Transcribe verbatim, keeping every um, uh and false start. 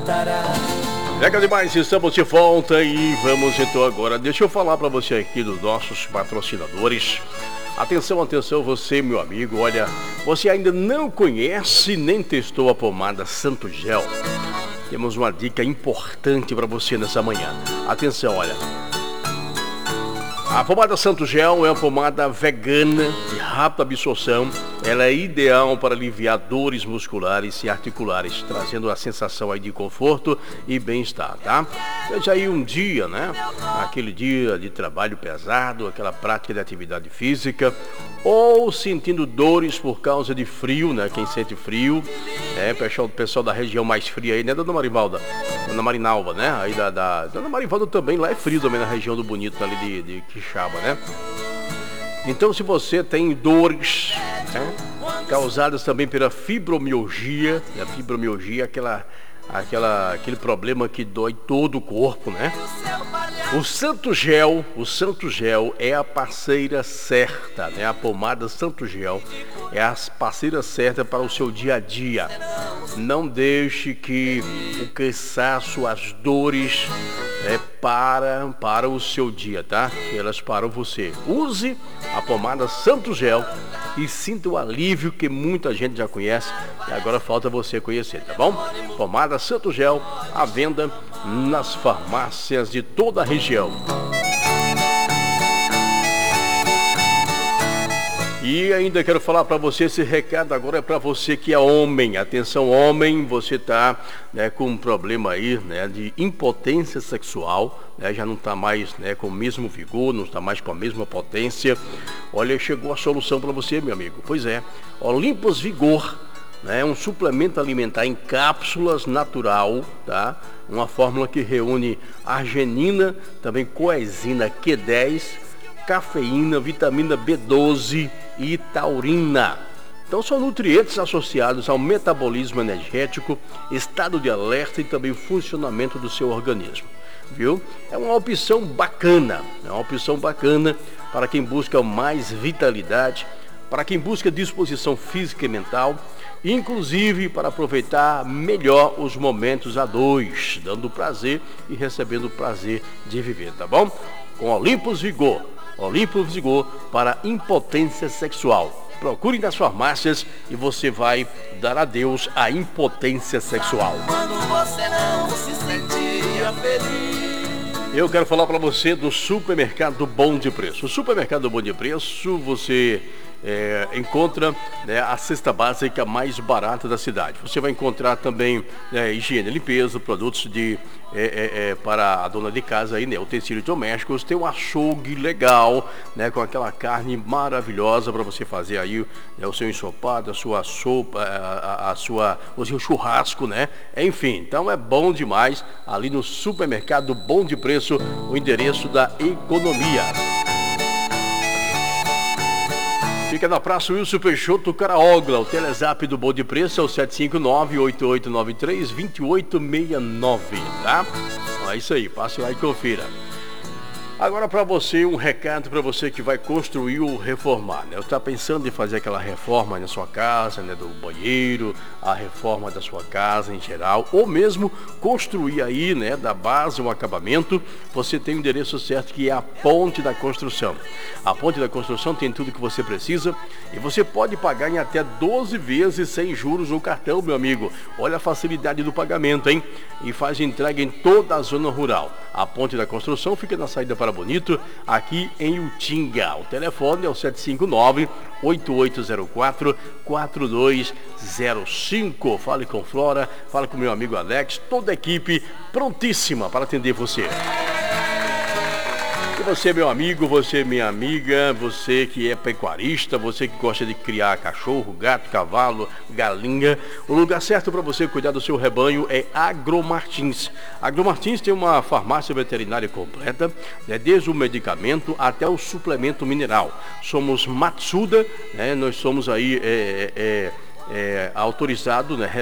Legal demais, estamos de volta e vamos então agora, deixa eu falar para você aqui dos nossos patrocinadores. Atenção, atenção, você, meu amigo, olha, você ainda não conhece nem testou a pomada Santo Gel. Temos uma dica importante para você nessa manhã. Atenção, olha. A pomada Santo Gel é uma pomada vegana de rápida absorção. Ela é ideal para aliviar dores musculares e articulares, trazendo a sensação aí de conforto e bem-estar, tá? Veja aí um dia, né? Aquele dia de trabalho pesado, aquela prática de atividade física, ou sentindo dores por causa de frio, né? Quem sente frio, é, pessoal, pessoal da região mais fria aí, né, Dona Marivalda? Dona Marinalva, né? Aí da, da... Dona Marivalda também, lá é frio também na região do Bonito, ali de, de Quixaba, né? Então, se você tem dores, né, causadas também pela fibromialgia, a fibromialgia é aquela, aquela, aquele problema que dói todo o corpo, né? O Santo Gel, o Santo Gel é a parceira certa, né? A pomada Santo Gel é a parceira certa para o seu dia a dia. Não deixe que o cansaço, as dores, é, para, para o seu dia, tá? Elas param você. Use a pomada Santo Gel e sinta o alívio que muita gente já conhece e agora falta você conhecer, tá bom? Pomada Santo Gel, à venda nas farmácias de toda a região. E ainda quero falar para você, esse recado agora é para você que é homem. Atenção, homem, você está, né, com um problema aí, né, de impotência sexual, né, já não está mais, né, com o mesmo vigor, não está mais com a mesma potência. Olha, chegou a solução para você, meu amigo. Pois é, Olympus Vigor, né, um suplemento alimentar em cápsulas natural, tá? Uma fórmula que reúne arginina, também coenzima Q dez, cafeína, vitamina B doze e taurina. Então são nutrientes associados ao metabolismo energético, estado de alerta e também funcionamento do seu organismo, viu? É uma opção bacana, é uma opção bacana para quem busca mais vitalidade, para quem busca disposição física e mental, inclusive para aproveitar melhor os momentos a dois, dando prazer e recebendo prazer de viver, tá bom? Com Olympus Vigor. Olympus Vigor para impotência sexual. Procure nas farmácias e você vai dar adeus à impotência sexual. Quando você não se sentia feliz. Eu quero falar para você do Supermercado Bom de Preço. O Supermercado Bom de Preço, você é, encontra, né, a cesta básica mais barata da cidade. Você vai encontrar também, né, higiene e limpeza, produtos de, é, é, é, para a dona de casa, aí, né, utensílios domésticos. Tem um açougue legal, né, com aquela carne maravilhosa para você fazer aí, né, o seu ensopado, a sua sopa, a, a, a sua, o seu churrasco, né? Enfim, então é bom demais ali no Supermercado Bom de Preço. O endereço da economia. Fica na Praça Wilson Peixoto, Caraogla. O telezap do Bom de Preço é o sete cinco nove, oito oito nove três, dois oito seis nove, tá? É isso aí, passe lá e confira. Agora para você, um recado para você que vai construir ou reformar, né? Está pensando em fazer aquela reforma na sua casa, né? Do banheiro, a reforma da sua casa em geral, ou mesmo construir aí, né? Da base, um acabamento, você tem o endereço certo, que é a Ponte da Construção. A Ponte da Construção tem tudo que você precisa e você pode pagar em até doze vezes sem juros no cartão, meu amigo. Olha a facilidade do pagamento, hein? E faz entrega em toda a zona rural. A Ponte da Construção fica na saída para Bonito, aqui em Utinga. O telefone é o sete cinco nove, oito oito zero quatro, quatro dois zero cinco. Fale com Flora, fale com meu amigo Alex, toda a equipe prontíssima para atender você. E você, meu amigo, você, minha amiga, você que é pecuarista, você que gosta de criar cachorro, gato, cavalo, galinha, o lugar certo para você cuidar do seu rebanho é Agromartins. Agromartins tem uma farmácia veterinária completa, né, desde o medicamento até o suplemento mineral. Somos Matsuda, né, nós somos aí é, é, é, autorizado, né,